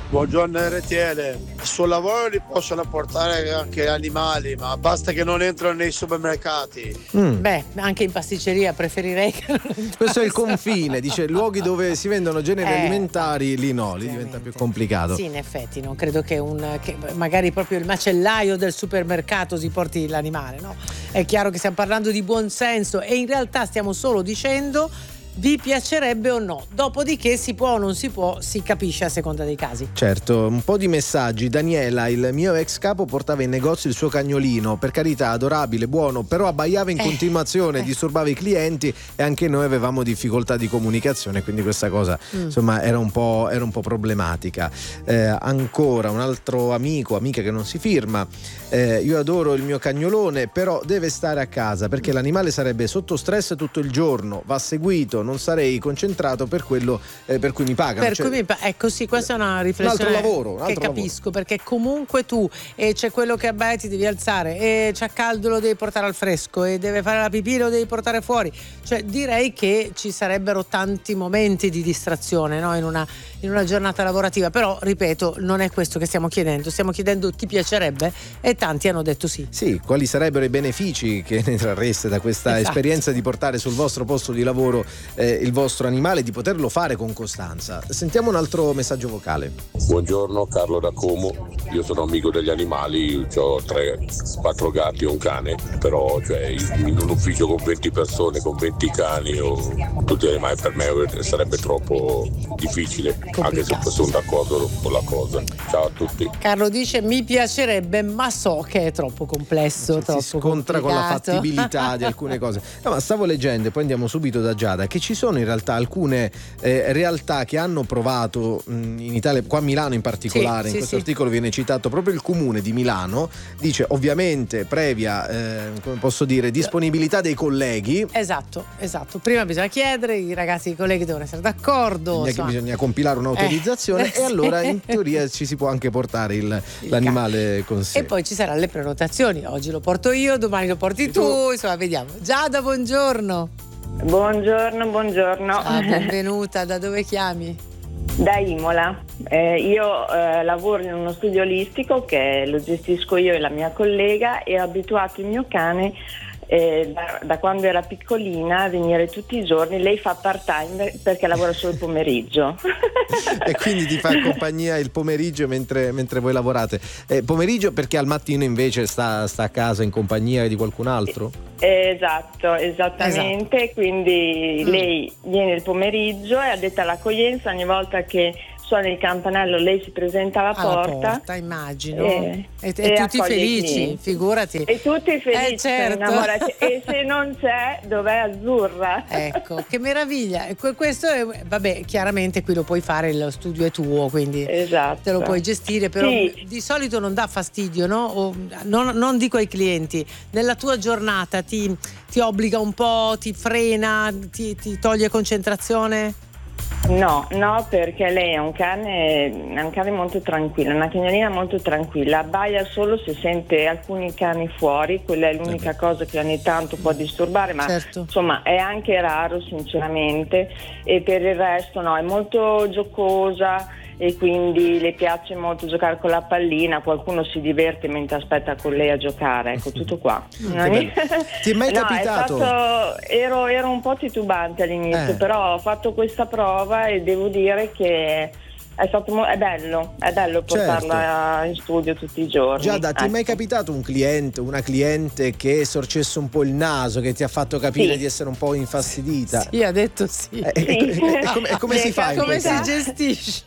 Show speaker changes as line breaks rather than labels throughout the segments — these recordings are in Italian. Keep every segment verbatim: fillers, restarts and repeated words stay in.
Buongiorno R T L. Sul lavoro li possono portare anche animali, ma basta che non entrano nei supermercati.
Mm.
Beh, anche in pasticceria preferirei che non entrasse.
Questo è il confine, dice luoghi dove si vendono generi
Eh,
alimentari, lì no, lì diventa più complicato.
Sì, in effetti, non credo che un che magari proprio il macellaio del supermercato si porti l'animale, no? È chiaro che stiamo parlando di buon senso e in realtà stiamo solo dicendo vi piacerebbe o no, dopodiché si può o non si può, si capisce a seconda dei casi.
Certo, un po' di messaggi. Daniela, il mio ex capo portava in negozio il suo cagnolino, per carità adorabile, buono, però abbaiava in
Eh,
continuazione,
eh.
disturbava i clienti e anche noi avevamo difficoltà di comunicazione, quindi questa cosa
Mm.
insomma era un po', era un po' problematica. Eh, ancora un altro amico, amica che non si firma, eh, io adoro il mio cagnolone, però deve stare a casa perché l'animale sarebbe sotto stress tutto il giorno, va seguito, non sarei concentrato per quello eh, per cui mi pagano.
Per
Cioè,
cui mi pa- ecco sì, questa è una riflessione
un altro lavoro, un altro
che capisco, perché comunque tu e c'è quello che abbaia ti devi alzare e c'è caldo lo devi portare al fresco e deve fare la pipì lo devi portare fuori, cioè direi che ci sarebbero tanti momenti di distrazione, no? in, una, in una giornata lavorativa, però ripeto non è questo che stiamo chiedendo, stiamo chiedendo ti piacerebbe e tanti hanno detto sì.
Sì, quali sarebbero i benefici che ne trarreste da questa
Esatto.
esperienza di portare sul vostro posto di lavoro eh, il vostro animale, di poterlo fare con costanza? Sentiamo un altro messaggio vocale.
Buongiorno, Carlo da Como. Io sono amico degli animali, ho tre, quattro gatti e un cane, però cioè, in un ufficio con venti persone, con venti cani o tutti gli animali per me sarebbe troppo difficile, anche se sono d'accordo con la cosa. Ciao a tutti.
Carlo dice mi piacerebbe ma so che è troppo complesso,
Cioè,
troppo
si scontra con la
complicato.
fattibilità di alcune cose. No, ma stavo leggendo e poi andiamo subito da Giada che ci sono in realtà alcune eh, realtà che hanno provato mh, in Italia, qua a Milano in particolare,
Sì,
in
sì,
questo
sì.
articolo viene citato proprio il comune di Milano, dice ovviamente previa eh, come posso dire disponibilità dei colleghi.
Esatto, esatto. Prima bisogna chiedere, i ragazzi, i colleghi devono essere d'accordo.
Bisogna,
insomma.
bisogna compilare un'autorizzazione
Eh,
e allora
sì.
in teoria ci si può anche portare il, l'animale con sé.
E poi ci saranno le prenotazioni. Oggi lo porto io, domani lo porti tu. Insomma, vediamo. Giada, buongiorno.
Buongiorno, buongiorno.
Ah, benvenuta. Da dove chiami?
Da Imola. Eh, io eh, lavoro in uno studio olistico che lo gestisco io e la mia collega e ho abituato il mio cane eh, da, da quando era piccolina a venire tutti i giorni. Lei fa part time perché lavora solo il pomeriggio.
E quindi ti fa compagnia il pomeriggio mentre, mentre voi lavorate. Eh, pomeriggio perché al mattino invece sta, sta a casa in compagnia di qualcun altro?
Esatto, esattamente.
Esatto.
Quindi
Mm.
lei viene il pomeriggio e addetta all'accoglienza, ogni volta che suona il campanello lei si presenta alla
Alla
porta,
porta, immagino.
E-
e, e
e
tutti
accoglie i
felici,
clienti.
figurati.
e tutti felici,
Eh, certo.
innamorati. E se non c'è, dov'è Azzurra?
Ecco, che meraviglia. E que- Questo è, vabbè, chiaramente qui lo puoi fare, lo studio è tuo, quindi
Esatto.
te lo puoi gestire, però
Sì.
di solito non dà fastidio, no? O, non, non dico ai clienti, nella tua giornata ti, ti obbliga un po', ti frena, ti, ti toglie concentrazione?
No, no, perché lei è un cane, è un cane molto tranquillo, una cagnolina molto tranquilla, abbaia solo se sente alcuni cani fuori, quella è l'unica cosa che ogni tanto può disturbare, ma
Certo.
insomma è anche raro sinceramente, e per il resto no, è molto giocosa e quindi le piace molto giocare con la pallina, qualcuno si diverte mentre aspetta con lei a giocare, ecco, tutto qua.
Che bello. Ti è mai
No,
capitato?
è stato, ero, ero un po' titubante all'inizio,
Eh.
però ho fatto questa prova e devo dire che è stato mo- è bello, è bello portarla in studio tutti i giorni.
Giada, ti è mai
ecco.
capitato un cliente, una cliente che sorgesse un po' il naso, che ti ha fatto capire
Sì.
di essere un po' infastidita?
Sì, ha detto sì.
Eh, e- e- e come, e come
Mi
si
è
fa? in
Come
questo?
si gestisce?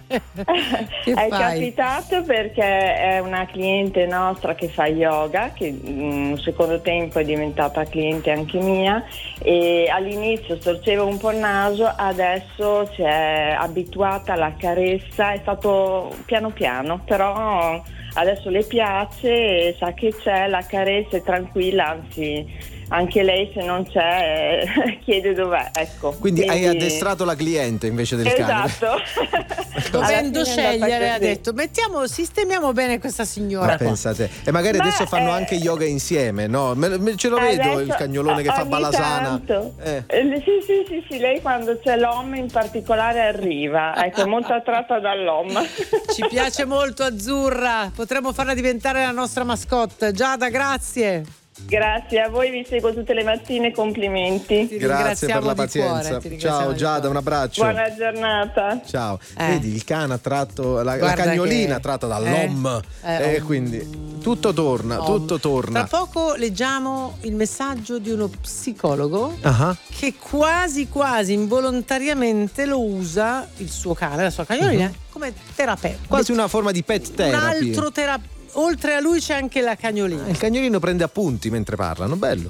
Che
È
fai?
capitato perché è una cliente nostra che fa yoga, che in un secondo tempo è diventata cliente anche mia, e all'inizio storceva un po' il naso, adesso si è abituata alla carezza, è stato piano piano, però adesso le piace e sa che c'è, la carezza è tranquilla, anzi anche lei se non c'è eh, chiede dov'è, ecco.
Quindi, Quindi hai addestrato la cliente invece del cane.
Esatto.
Dovendo scegliere ha detto mettiamo, sistemiamo bene questa signora.
Ma
qua.
Pensate, e magari
Beh,
adesso fanno
eh,
anche yoga insieme, no? Me, me, ce lo vedo
adesso,
il cagnolone che fa
ogni
balasana.
tanto.
Eh.
Eh, sì, sì, sì, sì, lei quando c'è l'om in particolare arriva, ecco, è molto attratta dall'om.
Ci piace molto Azzurra, potremmo farla diventare la nostra mascotte. Giada, grazie.
Grazie a voi, vi seguo tutte le mattine, complimenti.
Ti
Grazie per la
ringraziamo di
pazienza.
cuore, ti ringraziamo
Ciao
di
Giada,
cuore.
un abbraccio.
Buona giornata.
Ciao.
Eh.
Vedi il cane attratto, la, la
Guarda
cagnolina
che-
tratta dall'om.
Eh,
E
eh,
quindi tutto torna,
Om.
tutto torna.
Tra poco leggiamo il messaggio di uno psicologo
Ah,
che quasi quasi involontariamente lo usa il suo cane, la sua cagnolina, come terapeuta.
quasi una forma di pet
un
therapy.
altro terapeuta. Oltre a lui c'è anche la cagnolina.
Il cagnolino prende appunti mentre parlano, bello.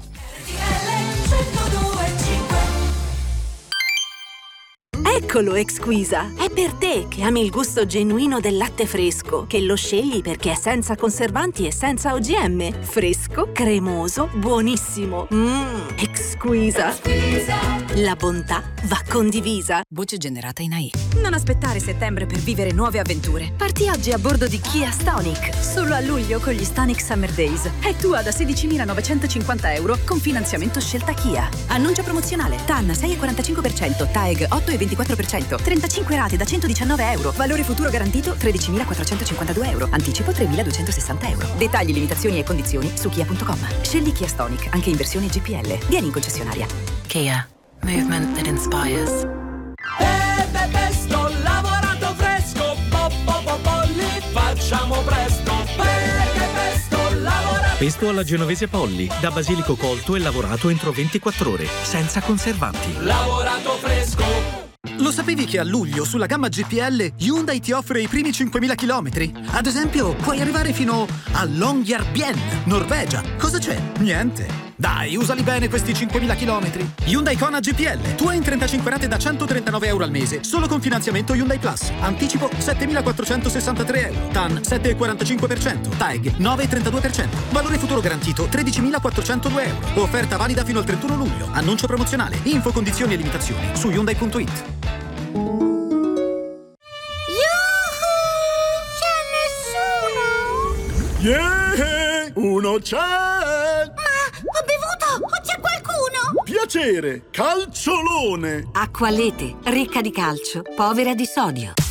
Eccolo Exquisa, è per te che ami il gusto genuino del latte fresco, che lo scegli perché è senza conservanti e senza O G M. Fresco, cremoso, buonissimo. Mmm, Exquisa. La bontà va condivisa.
Voce generata in A I.
Non aspettare settembre per vivere nuove avventure. Parti oggi a bordo di Kia Stonic. Solo a luglio con gli Stonic Summer Days. È tua da sedicimilanovecentocinquanta euro con finanziamento scelta Kia. Annuncio promozionale. T A N sei virgola quarantacinque per cento, T A E G otto virgola ventiquattro per cento, trentacinque rate da centodiciannove euro. Valore futuro garantito tredicimilaquattrocentocinquantadue euro. Anticipo tremiladuecentosessanta euro. Dettagli, limitazioni e condizioni su kia punto com. Scegli Kia Stonic, anche in versione G P L. Vieni in concessionaria.
Kia. Movement that inspires.
Pepe Pesto, lavorato fresco, po, po, po, polli, facciamo presto. Pepe Pesto, lavorato.
Pesto alla genovese Polli, da basilico colto e lavorato entro ventiquattro ore, senza conservanti.
Lavorato fresco.
Lo sapevi che a luglio sulla gamma G P L Hyundai ti offre i primi cinquemila chilometri? Ad esempio, puoi arrivare fino a Longyearbyen, Norvegia. Cosa c'è? Niente. Dai, usali bene questi cinquemila chilometri. Hyundai Kona G P L, tua in trentacinque rate da centotrentanove euro al mese, solo con finanziamento Hyundai Plus. Anticipo settemilaquattrocentosessantatré euro. T A N sette virgola quarantacinque per cento, T A E G nove virgola trentadue per cento. Valore futuro garantito tredicimilaquattrocentodue euro. Offerta valida fino al trentuno luglio. Annuncio promozionale. Info, condizioni e limitazioni su Hyundai punto it.
Yeah! Uno c'è!
Ma ho bevuto! O c'è qualcuno?
Piacere! Calciolone!
Acqua Lete, ricca di calcio, povera di sodio.